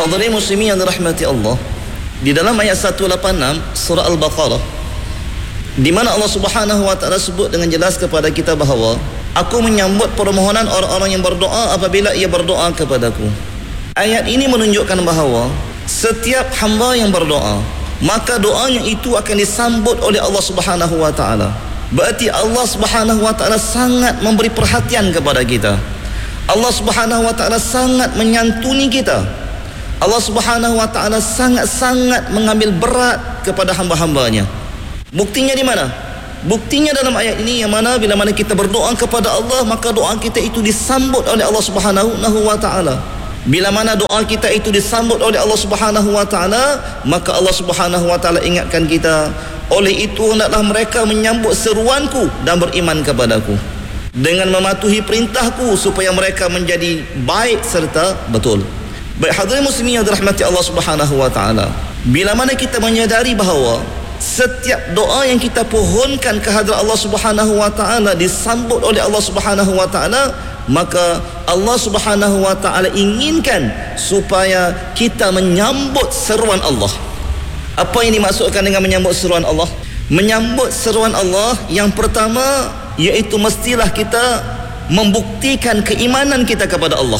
Hadirin muslimin yang dirahmati Allah, di dalam ayat 186 surah Al-Baqarah, di mana Allah Subhanahu wa taala sebut dengan jelas kepada kita bahawa aku menyambut permohonan orang-orang yang berdoa apabila ia berdoa kepadaku. Ayat ini menunjukkan bahawa setiap hamba yang berdoa, maka doanya itu akan disambut oleh Allah Subhanahu wa taala. Berarti Allah Subhanahu wa taala sangat memberi perhatian kepada kita. Allah Subhanahu wa taala sangat menyantuni kita. Allah Subhanahu wa taala sangat-sangat mengambil berat kepada hamba-hambanya. Buktinya di mana? Buktinya dalam ayat ini, yang mana bila mana kita berdoa kepada Allah, maka doa kita itu disambut oleh Allah Subhanahu wa taala. Bila mana doa kita itu disambut oleh Allah Subhanahu wa taala, maka Allah Subhanahu wa taala ingatkan kita, oleh itu hendaklah mereka menyambut seruanku dan beriman kepadaku dengan mematuhi perintahku supaya mereka menjadi baik serta betul. Baik hadirin muslimin yang dirahmati Allah Subhanahu wa taala, bila mana kita menyadari bahawa setiap doa yang kita pohonkan ke hadirat Allah Subhanahu wa taala disambut oleh Allah Subhanahu wa taala, maka Allah Subhanahu wa taala inginkan supaya kita menyambut seruan Allah. Apa yang dimaksudkan dengan menyambut seruan Allah? Menyambut seruan Allah yang pertama iaitu mestilah kita membuktikan keimanan kita kepada Allah.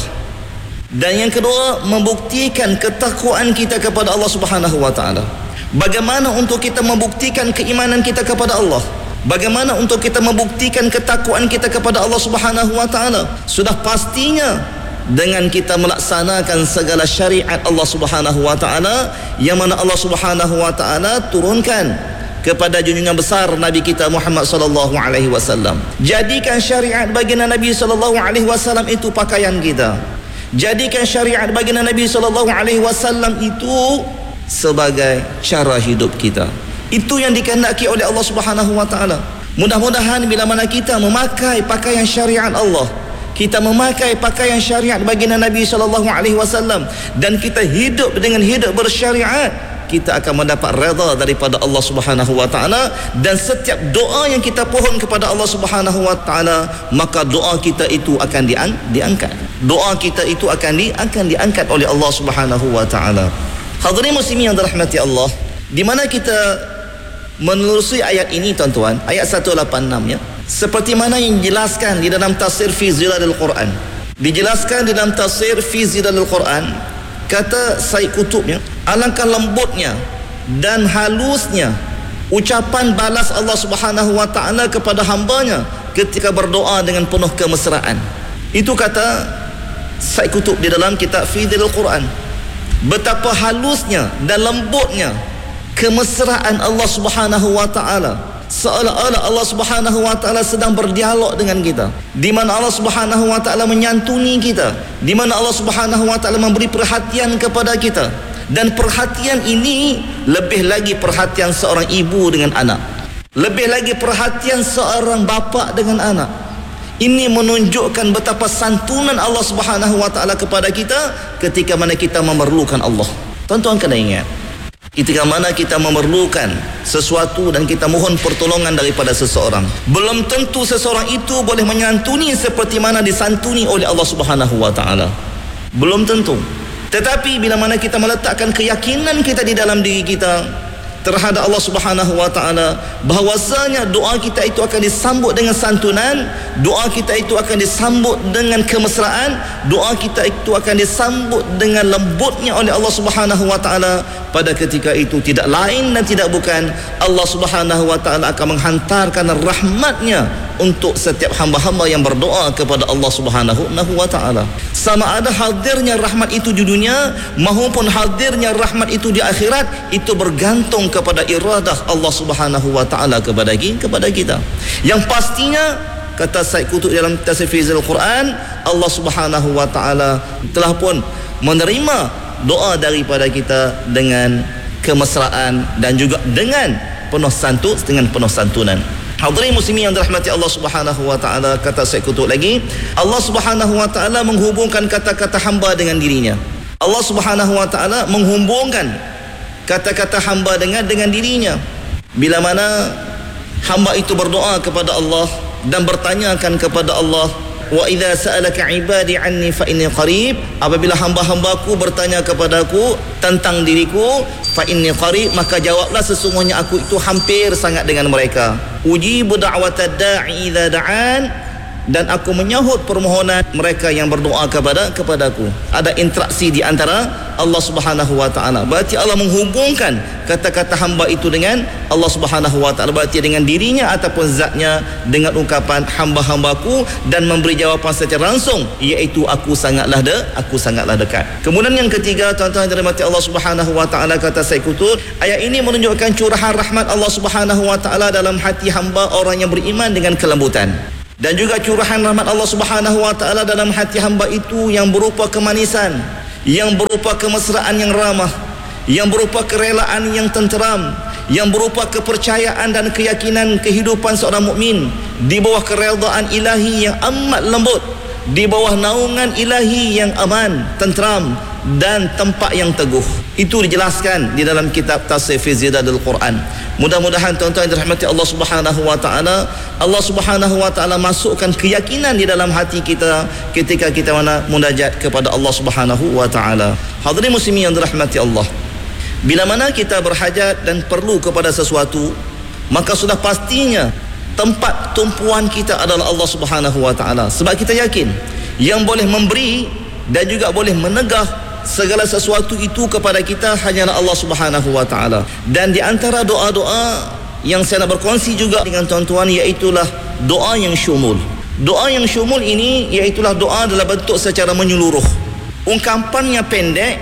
Dan yang kedua, membuktikan ketakwaan kita kepada Allah Subhanahu wa taala. Bagaimana untuk kita membuktikan keimanan kita kepada Allah? Bagaimana untuk kita membuktikan ketakwaan kita kepada Allah Subhanahu wa taala? Sudah pastinya dengan kita melaksanakan segala syariat Allah Subhanahu wa taala yang mana Allah Subhanahu wa taala turunkan kepada junjungan besar Nabi kita Muhammad sallallahu alaihi wasallam. Jadikan syariat baginda Nabi sallallahu alaihi wasallam itu pakaian kita. Jadikan syariat baginda Nabi sallallahu alaihi wasallam itu sebagai cara hidup kita. Itu yang dikehendaki oleh Allah Subhanahu wa taala. Mudah-mudahan bila mana kita memakai pakaian syariat Allah, kita memakai pakaian syariat baginda Nabi sallallahu alaihi wasallam, dan kita hidup dengan hidup bersyariat, kita akan mendapat redha daripada Allah Subhanahu wa taala. Dan setiap doa yang kita pohon kepada Allah Subhanahu wa taala, maka doa kita itu akan diangkat. Doa kita itu akan diangkat oleh Allah Subhanahu wa taala. Hadirin muslimin yang dirahmati Allah, di mana kita menelusuri ayat ini tuan-tuan, ayat 186 ya, seperti mana yang dijelaskan di dalam tafsir fi zilalil Quran. Dijelaskan di dalam tafsir fi zilalil Quran, kata Said Qutb ya, alangkah lembutnya dan halusnya ucapan balas Allah Subhanahu wa taala kepada hambanya ketika berdoa dengan penuh kemesraan. Itu kata Said Qutb di dalam kitab fi zilalil Quran. Betapa halusnya dan lembutnya kemesraan Allah Subhanahu wa taala, seolah-olah Allah Subhanahu wa taala sedang berdialog dengan kita, di mana Allah Subhanahu wa taala menyantuni kita, di mana Allah Subhanahu wa taala memberi perhatian kepada kita. Dan perhatian ini lebih lagi perhatian seorang ibu dengan anak, lebih lagi perhatian seorang bapa dengan anak. Ini menunjukkan betapa santunan Allah Subhanahu wa taala kepada kita ketika mana kita memerlukan Allah. Tuan-tuan kena ingat, ketika mana kita memerlukan sesuatu dan kita mohon pertolongan daripada seseorang, belum tentu seseorang itu boleh menyantuni seperti mana disantuni oleh Allah Subhanahu wa taala. Belum tentu. Tetapi bila mana kita meletakkan keyakinan kita di dalam diri kita terhadap Allah Subhanahu wa taala, bahwasanya doa kita itu akan disambut dengan santunan, doa kita itu akan disambut dengan kemesraan, doa kita itu akan disambut dengan lembutnya oleh Allah Subhanahu wa taala, pada ketika itu tidak lain dan tidak bukan Allah Subhanahu wa taala akan menghantarkan rahmatnya untuk setiap hamba-hamba yang berdoa kepada Allah Subhanahu wa taala. Sama ada hadirnya rahmat itu di dunia maupun hadirnya rahmat itu di akhirat, itu bergantung kepada iradah Allah Subhanahu wa taala kepada kita. Yang pastinya, kata Said Qutb dalam tafsir Fizil Quran, Allah Subhanahu wa taala telah pun menerima doa daripada kita dengan kemesraan dan juga dengan penuh santunan. Hadirin muslimin yang dirahmati Allah Subhanahu wa taala, kata Said Qutb lagi, Allah Subhanahu wa taala menghubungkan kata-kata hamba dengan dirinya. Allah Subhanahu wa taala menghubungkan kata-kata hamba dengan dirinya. Bila mana hamba itu berdoa kepada Allah dan bertanyakan kepada Allah wa idza sa'alaka ibadi anni fa inni qarib, apabila hamba-hambaku bertanya kepadaku tentang diriku, fa inni qarib, maka jawablah sesungguhnya aku itu hampir sangat dengan mereka. Ujibu da'watad da'i idza da'an, dan aku menyahut permohonan mereka yang berdoa kepadaku. Ada interaksi di antara Allah Subhanahu wa taala. Berarti Allah menghubungkan kata-kata hamba itu dengan Allah Subhanahu wa taala, berarti dengan dirinya ataupun zatnya, dengan ungkapan hamba-hambaku, dan memberi jawapan secara langsung, iaitu aku sangatlah dekat. Kemudian yang ketiga, tuan-tuan yang dirahmati Allah Subhanahu wa taala, kata Said Qutb, ayat ini menunjukkan curahan rahmat Allah Subhanahu wa taala dalam hati hamba orang yang beriman dengan kelembutan. Dan juga curahan rahmat Allah Subhanahu wa taala dalam hati hamba itu yang berupa kemanisan, yang berupa kemesraan yang ramah, yang berupa kerelaan yang tenteram, yang berupa kepercayaan dan keyakinan kehidupan seorang mukmin di bawah keredaan ilahi yang amat lembut, di bawah naungan ilahi yang aman, tenteram dan tempat yang teguh. Itu dijelaskan di dalam kitab Tafsir fi Zidadul Quran. Mudah-mudahan tuan-tuan yang dirahmati Allah Subhanahu wa taala, Allah Subhanahu wa taala masukkan keyakinan di dalam hati kita ketika kita munajat kepada Allah Subhanahu wa taala. Hadirin muslimin yang dirahmati Allah, bila mana kita berhajat dan perlu kepada sesuatu, maka sudah pastinya tempat tumpuan kita adalah Allah Subhanahu wa taala. Sebab kita yakin yang boleh memberi dan juga boleh menegah segala sesuatu itu kepada kita hanyalah Allah Subhanahu wa taala. Dan di antara doa-doa yang saya nak berkongsi juga dengan tuan-tuan, iaitulah doa yang syumul. Doa yang syumul ini iaitulah doa dalam bentuk secara menyeluruh. Ungkapannya pendek,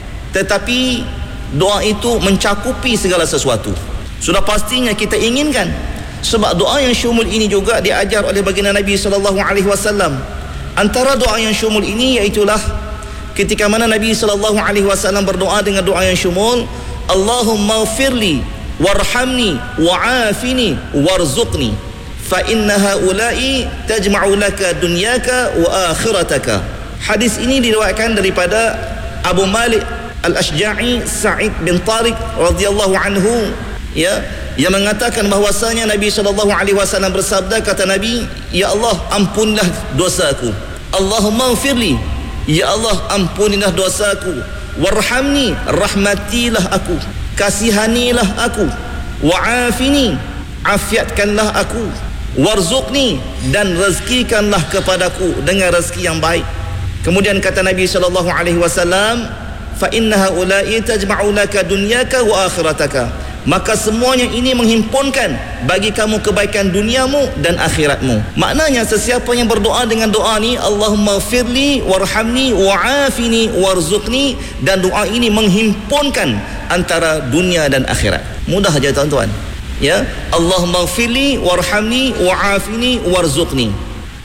tetapi doa itu mencakupi segala sesuatu. Sudah pastinya kita inginkan, sebab doa yang syumul ini juga diajar oleh baginda Nabi sallallahu alaihi wasallam. Antara doa yang syumul ini iaitulah ketika mana Nabi sallallahu alaihi wasallam berdoa dengan doa yang syumul, Allahumma ighfirli warhamni wa'afini warzuqni fa inna haula'i tajma'u laka dunyaka wa akhirataka. Hadis ini diriwayatkan daripada Abu Malik Al-Ashja'i Sa'id bin Tariq radhiyallahu anhu, ya, yang mengatakan bahwasanya Nabi sallallahu alaihi wasallam bersabda, kata Nabi, ya Allah, ampunlah dosaku. Allahumma ighfirli, ya Allah, ampunilah dosaku. Warhamni, rahmatilah aku, kasihanilah aku. Wa'afini, afiatkanlah aku. Warzuqni, dan rezekikanlah kepadaku dengan rezeki yang baik. Kemudian kata Nabi sallallahu alaihi wasallam, fa inna haula'i tajma'u laka dunyaka wa akhirataka, maka semuanya ini menghimpunkan bagi kamu kebaikan duniamu dan akhiratmu. Maknanya sesiapa yang berdoa dengan doa ni, Allahumma firli warhamni wa'afini warzuqni, dan doa ini menghimpunkan antara dunia dan akhirat. Mudah saja tuan-tuan, ya. Allahumma firli warhamni wa'afini warzuqni.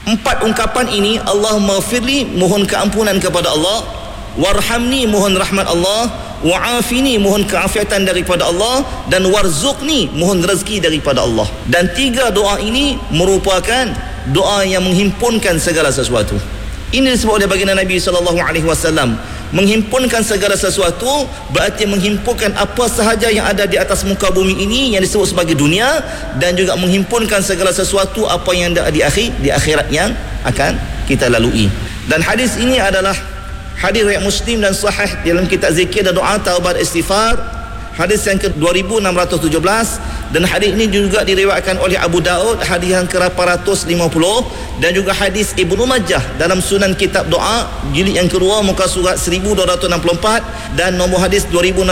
4 ungkapan ini, Allahumma firli, mohon keampunan kepada Allah, warhamni, mohon rahmat Allah, wa'afini, mohon keafiatan daripada Allah, dan warzuqni, mohon rezeki daripada Allah. Dan 3 doa ini merupakan doa yang menghimpunkan segala sesuatu. Ini disebut oleh baginda Nabi sallallahu alaihi wasallam, menghimpunkan segala sesuatu berarti menghimpunkan apa sahaja yang ada di atas muka bumi ini yang disebut sebagai dunia, dan juga menghimpunkan segala sesuatu apa yang ada di akhirat yang akan kita lalui. Dan hadis ini adalah hadis riwayat Muslim dan sahih dalam kitab zikir dan doa taubat istighfar, hadis yang ke-2617, dan hadis ini juga diriwayatkan oleh Abu Daud, hadis yang ke-850, dan juga hadis Ibnu Majah dalam Sunan Kitab Doa jilid yang kedua muka surat 1264 dan nombor hadis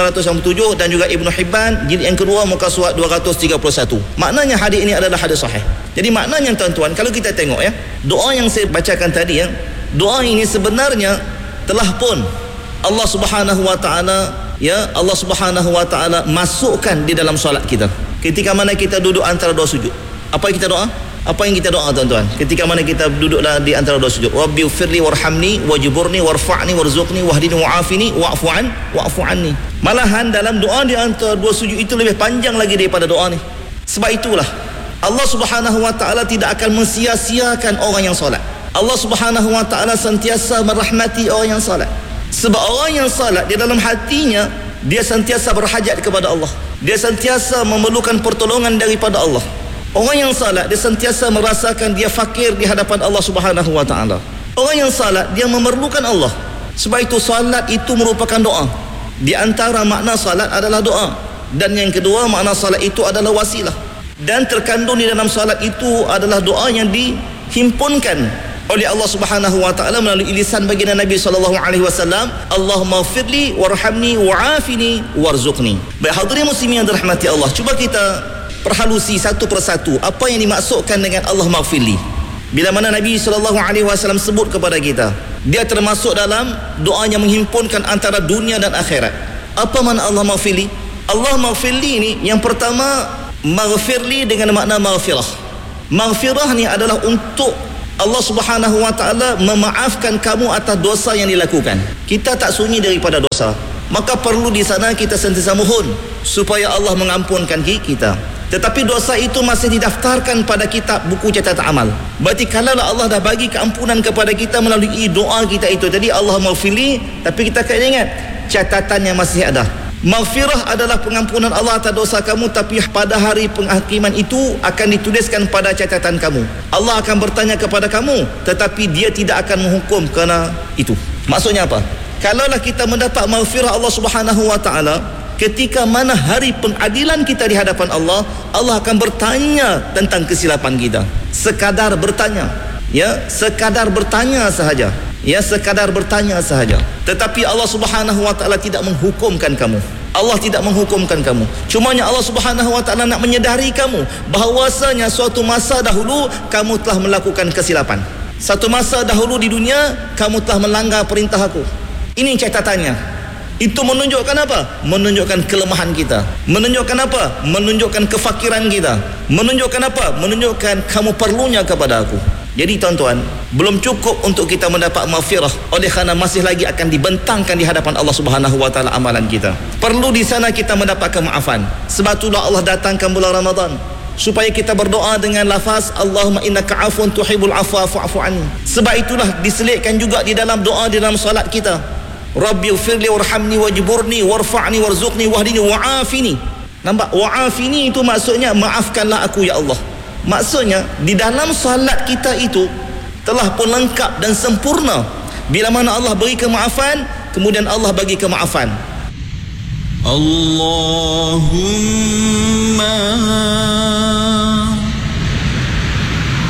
2697, dan juga Ibnu Hibban jilid yang kedua muka surat 231. Maknanya hadis ini adalah hadis sahih. Jadi maknanya tuan-tuan, kalau kita tengok, ya, doa yang saya bacakan tadi, ya, doa ini sebenarnya telah pun Allah Subhanahu wa taala, ya, Allah Subhanahu wa taala masukkan di dalam solat kita. Ketika mana kita duduk antara dua sujud, apa yang kita doa? Apa yang kita doa tuan-tuan? Ketika mana kita duduklah di antara dua sujud, Rabbi firli warhamni wajburni warfa'ni warzuqni wahdini wa'afini wa'fu anni. Malahan dalam doa di antara dua sujud itu lebih panjang lagi daripada doa ni. Sebab itulah Allah Subhanahu wa taala tidak akan mensia-siakan orang yang solat. Allah Subhanahu wa taala sentiasa merahmati orang yang salat. Sebab orang yang salat di dalam hatinya, dia sentiasa berhajat kepada Allah. Dia sentiasa memerlukan pertolongan daripada Allah. Orang yang salat dia sentiasa merasakan dia fakir di hadapan Allah Subhanahu wa taala. Orang yang salat dia memerlukan Allah. Sebab itu salat itu merupakan doa. Di antara makna salat adalah doa. Dan yang kedua, makna salat itu adalah wasilah. Dan terkandung di dalam salat itu adalah doa yang dihimpunkan oleh Allah Subhanahu wa taala melalui lisan baginda Nabi sallallahu alaihi wasallam, Allahumma firli warhamni wa'afini warzuqni. Baik hadirin muslimin yang dirahmati Allah, cuba kita perhalusi satu persatu apa yang dimaksudkan dengan Allah maghfirli. Bila mana Nabi sallallahu alaihi wasallam sebut kepada kita, dia termasuk dalam doa yang menghimpunkan antara dunia dan akhirat. Apa makna Allah maghfirli? Allah maghfirli ini yang pertama, maghfirli dengan makna maghfirah. Maghfirah ni adalah untuk Allah Subhanahu wa taala memaafkan kamu atas dosa yang dilakukan. Kita tak sunyi daripada dosa, maka perlu di sana kita sentiasa mohon supaya Allah mengampunkan kita. Tetapi dosa itu masih didaftarkan pada kitab buku catatan amal. Berarti kalau Allah dah bagi keampunan kepada kita melalui doa kita itu tadi, Allah maghfirli, tapi kita kena ingat catatannya masih ada. Maghfirah adalah pengampunan Allah atas dosa kamu, tapi pada hari penghakiman itu akan dituliskan pada catatan kamu. Allah akan bertanya kepada kamu, tetapi dia tidak akan menghukum kerana itu. Maksudnya apa? Kalaulah kita mendapat maghfirah Allah Subhanahu wa taala, ketika mana hari pengadilan kita di hadapan Allah, Allah akan bertanya tentang kesilapan kita. Sekadar bertanya, ya, sekadar bertanya sahaja. Ya, sekadar bertanya sahaja. Tetapi Allah Subhanahu wa taala tidak menghukumkan kamu. Allah tidak menghukumkan kamu. Cumanya Allah Subhanahu wa taala nak menyedari kamu bahawasanya suatu masa dahulu kamu telah melakukan kesilapan. Satu masa dahulu di dunia kamu telah melanggar perintah aku. Ini catatannya. Itu menunjukkan apa? Menunjukkan kelemahan kita. Menunjukkan apa? Menunjukkan kefakiran kita. Menunjukkan apa? Menunjukkan kamu perlunya kepada aku. Jadi tuan-tuan, belum cukup untuk kita mendapat maghfirah, oleh kerana masih lagi akan dibentangkan di hadapan Allah Subhanahu wa taala amalan kita. Perlu di sana kita mendapat kemaafan. Sebab itulah Allah datangkan bulan Ramadan supaya kita berdoa dengan lafaz Allahumma innaka afun tuhibbul afwa fa'fu anni. Sebab itulah diselitkan juga di dalam doa di dalam solat kita, Rabbi ighfirli warhamni wajburni warfa'ni warzuqni wahdini wa'afini. Nampak? Wa'afini itu maksudnya maafkanlah aku ya Allah. Maksudnya di dalam salat kita itu telah pun lengkap dan sempurna bila mana Allah beri kemaafan, kemudian Allah bagi kemaafan. Allahumma